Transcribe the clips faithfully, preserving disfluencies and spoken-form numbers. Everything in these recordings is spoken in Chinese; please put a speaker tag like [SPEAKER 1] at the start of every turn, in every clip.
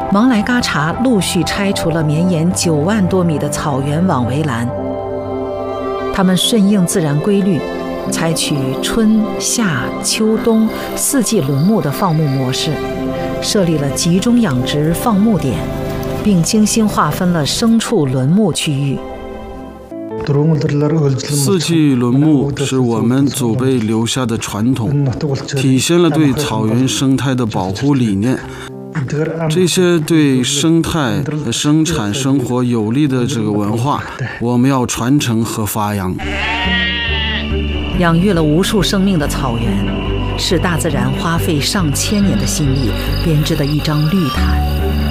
[SPEAKER 1] 芒来嘎查陆续拆除了绵延九万多米的草原网围栏，他们顺应自然规律，采取春夏秋冬四季轮牧的放牧模式，设立了集中养殖放牧点，并精心划分了牲畜轮牧区域。
[SPEAKER 2] 四季轮牧是我们祖辈留下的传统，体现了对草原生态的保护理念。这些对生态的生产生活有利的这个文化，我们要传承和发扬。
[SPEAKER 1] 养育了无数生命的草原，是大自然花费上千年的心力编织的一张绿毯。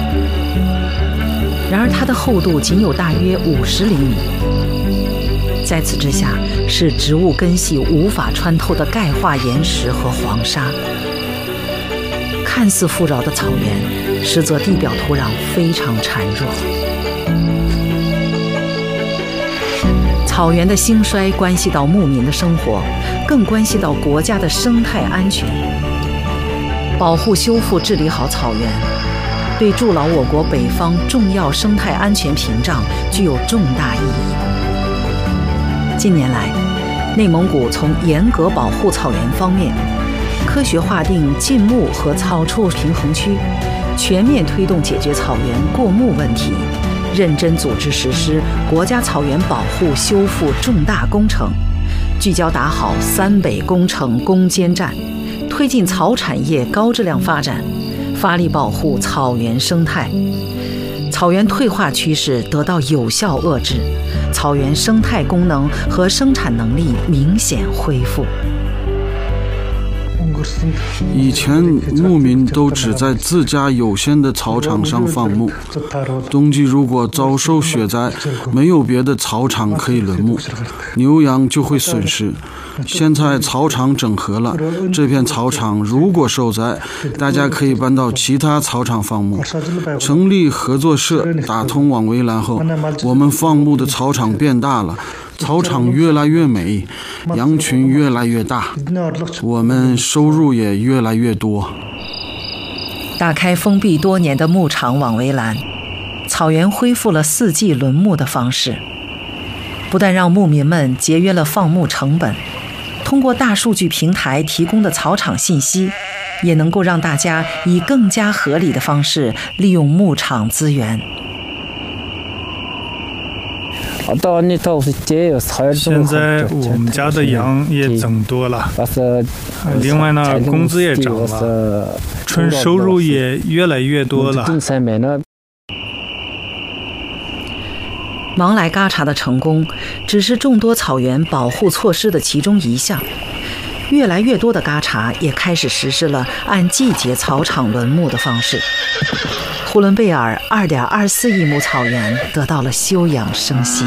[SPEAKER 1] 然而它的厚度仅有大约五十厘米，在此之下是植物根系无法穿透的钙化岩石和黄沙。看似富饶的草原，实则地表土壤非常孱弱。草原的兴衰关系到牧民的生活，更关系到国家的生态安全。保护、修复、治理好草原，对筑牢我国北方重要生态安全屏障具有重大意义。近年来，内蒙古从严格保护草原方面，科学划定禁牧和草畜平衡区，全面推动解决草原过牧问题，认真组织实施国家草原保护修复重大工程，聚焦打好三北工程攻坚战，推进草产业高质量发展，发力保护草原生态，草原退化趋势得到有效遏制，草原生态功能和生产能力明显恢复。
[SPEAKER 2] 以前牧民都只在自家有限的草场上放牧，冬季如果遭受雪灾，没有别的草场可以轮牧，牛羊就会损失。现在草场整合了，这片草场如果受灾，大家可以搬到其他草场放牧。成立合作社，打通网围栏后，我们放牧的草场变大了，草场越来越美，羊群越来越大，我们收入也越来越多。
[SPEAKER 1] 打开封闭多年的牧场网围栏，草原恢复了四季轮牧的方式，不但让牧民们节约了放牧成本，通过大数据平台提供的草场信息，也能够让大家以更加合理的方式利用牧场资源。
[SPEAKER 3] 现在我们家的羊也增多了，另外呢，工资也涨了，纯收入也越来越多了。
[SPEAKER 1] 芒来嘎查的成功只是众多草原保护措施的其中一项，越来越多的嘎查也开始实施了按季节草场轮牧的方式。呼伦贝尔 二点二四亿亩草原得到了休养生息。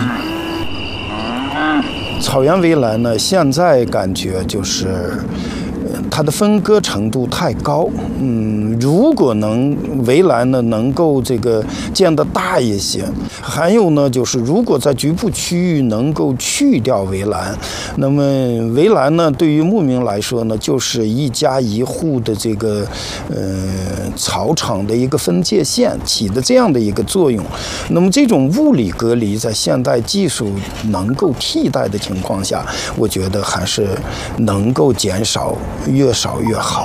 [SPEAKER 4] 草原围栏呢，现在感觉就是它的分割程度太高，嗯，如果能围栏呢能够这个建得大一些，还有呢就是如果在局部区域能够去掉围栏，那么围栏呢对于牧民来说呢就是一家一户的这个呃草场的一个分界线，起的这样的一个作用。那么这种物理隔离在现代技术能够替代的情况下，我觉得还是能够减少，越少越好。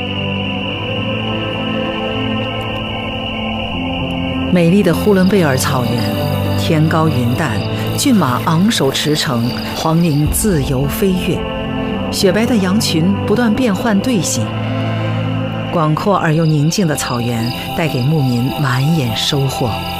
[SPEAKER 1] 美丽的呼伦贝尔草原，天高云淡，骏马昂首驰骋，黄羚自由飞跃，雪白的羊群不断变换队形。广阔而又宁静的草原带给牧民满眼收获。